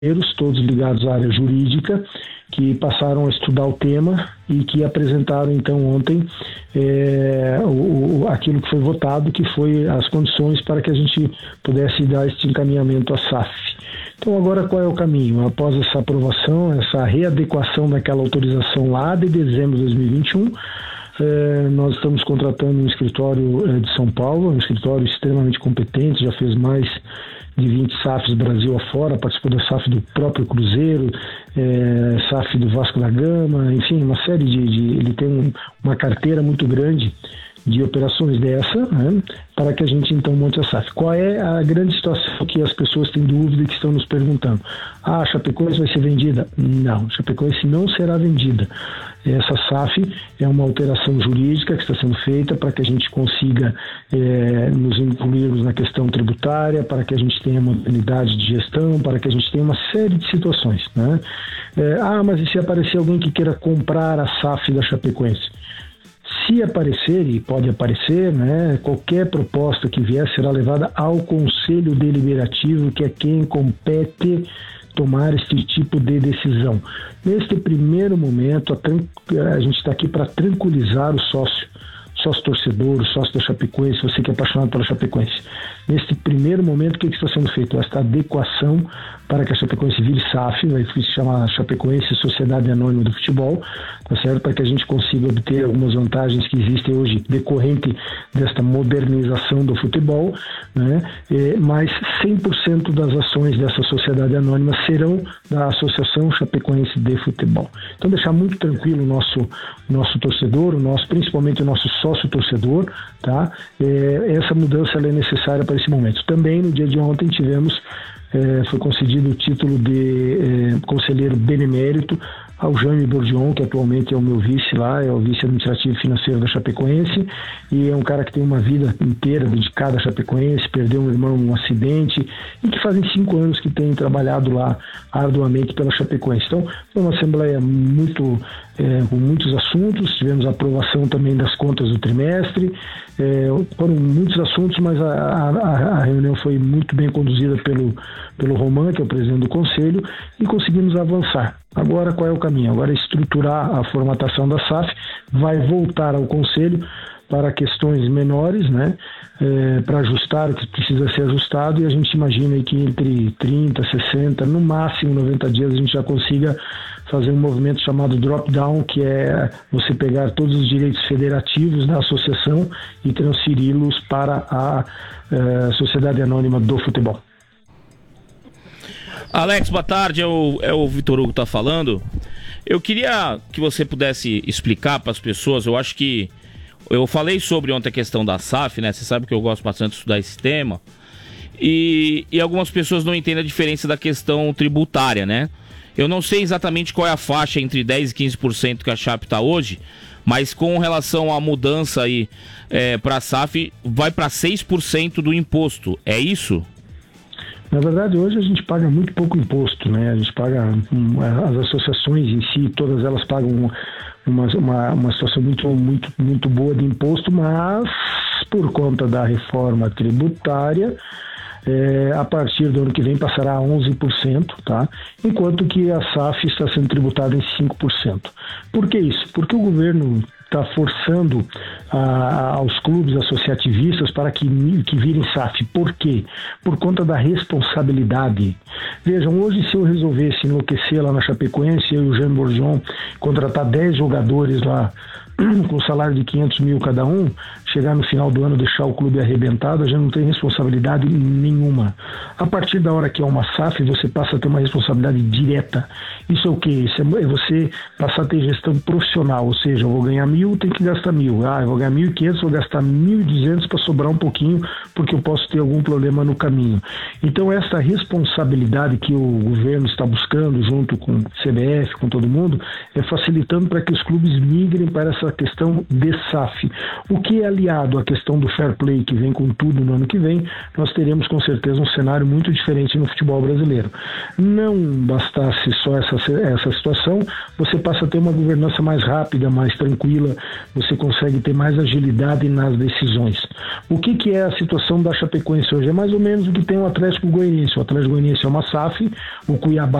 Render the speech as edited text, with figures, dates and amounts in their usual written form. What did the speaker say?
todos ligados à área jurídica, que passaram a estudar o tema e que apresentaram então ontem aquilo que foi votado, que foi as condições para que a gente pudesse dar este encaminhamento à SAF. Então agora qual é o caminho? Após essa aprovação, essa readequação daquela autorização lá de dezembro de 2021, nós estamos contratando um escritório de São Paulo, um escritório extremamente competente, já fez mais de 20 SAFs Brasil afora, participou da SAF do próprio Cruzeiro, SAF do Vasco da Gama, enfim, uma série ele tem uma carteira muito grande de operações dessa, né, para que a gente então monte a SAF. Qual é a grande situação que as pessoas têm dúvida e que estão nos perguntando? A Chapecoense vai ser vendida? Não, Chapecoense não será vendida. Essa SAF é uma alteração jurídica que está sendo feita para que a gente consiga nos incluirmos na questão tributária, para que a gente tenha modernidade de gestão, para que a gente tenha uma série de situações, né? Mas e se aparecer alguém que queira comprar a SAF da Chapecoense? Se aparecer, e pode aparecer, né, qualquer proposta que vier será levada ao Conselho Deliberativo, que é quem compete tomar esse tipo de decisão. Neste primeiro momento, a gente está aqui para tranquilizar o sócio torcedor, o sócio da Chapecoense, você que é apaixonado pela Chapecoense. Neste primeiro momento, o que está sendo feito? Esta adequação para que a Chapecoense vire SAF, vai se chamar Chapecoense Sociedade Anônima do Futebol, tá certo? Para que a gente consiga obter algumas vantagens que existem hoje decorrente desta modernização do futebol, né? Mas 100% das ações dessa Sociedade Anônima serão da Associação Chapecoense de Futebol. Então deixar muito tranquilo o nosso torcedor, principalmente o nosso sócio torcedor, tá? Essa mudança ela é necessária para esse momento. Também no dia de ontem foi concedido o título de conselheiro benemérito ao Jaime Bordion, que atualmente é o meu vice lá, é o vice administrativo e financeiro da Chapecoense, e é um cara que tem uma vida inteira dedicada à Chapecoense, perdeu um irmão num acidente, e que fazem 5 anos que tem trabalhado lá arduamente pela Chapecoense. Então, foi uma assembleia com muitos assuntos, tivemos a aprovação também das contas do trimestre, foram muitos assuntos, mas a reunião foi muito bem conduzida pelo Roman, que é o presidente do Conselho, e conseguimos avançar. Agora, qual é o caminho? Agora é estruturar a formatação da SAF, vai voltar ao Conselho para questões menores, né, para ajustar o que precisa ser ajustado, e a gente imagina aí que entre 30, 60, no máximo 90 dias a gente já consiga fazer um movimento chamado drop-down, que é você pegar todos os direitos federativos da associação e transferi-los para a Sociedade Anônima do Futebol. Alex, boa tarde, é o Vitor Hugo que está falando. Eu queria que você pudesse explicar para as pessoas, eu acho que eu falei sobre ontem a questão da SAF, né? Você sabe que eu gosto bastante de estudar esse tema. E algumas pessoas não entendem a diferença da questão tributária, né? Eu não sei exatamente qual é a faixa entre 10% e 15% que a Chape está hoje, mas com relação à mudança aí para a SAF, vai para 6% do imposto, é isso? Na verdade, hoje a gente paga muito pouco imposto, né? A gente paga, as associações em si, todas elas pagam uma situação muito boa de imposto, mas por conta da reforma tributária, a partir do ano que vem passará a 11%, tá? Enquanto que a SAF está sendo tributada em 5%. Por que isso? Porque o governo está forçando aos clubes associativistas para que virem SAF. Por quê? Por conta da responsabilidade. Vejam, hoje se eu resolvesse enlouquecer lá na Chapecoense, eu e o Jean Bourdion, contratar 10 jogadores lá com salário de 500 mil cada um, chegar no final do ano, deixar o clube arrebentado, a gente não tem responsabilidade nenhuma. A partir da hora que é uma SAF, você passa a ter uma responsabilidade direta. Isso é o quê? Isso é você passar a ter gestão profissional, ou seja, eu vou ganhar 1.000, tenho que gastar 1.000. Eu vou ganhar 1.500, vou gastar 1.200 para sobrar um pouquinho, porque eu posso ter algum problema no caminho. Então, essa responsabilidade que o governo está buscando, junto com o CBF, com todo mundo, é facilitando para que os clubes migrem para essa questão de SAF. O que é aliado à questão do fair play que vem com tudo no ano que vem, nós teremos com certeza um cenário muito diferente no futebol brasileiro. Não bastasse só essa situação, você passa a ter uma governança mais rápida, mais tranquila, você consegue ter mais agilidade nas decisões. O que é a situação da Chapecoense hoje? É mais ou menos o que tem o Atlético Goianiense. O Atlético Goianiense é uma SAF, o Cuiabá